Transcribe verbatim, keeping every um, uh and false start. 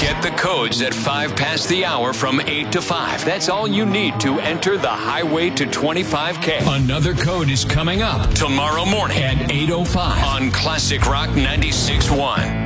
Get the codes at five past the hour from eight to five. That's all you need to enter the highway to twenty-five K. Another code is coming up tomorrow morning at eight oh five on Classic Rock ninety-six point one.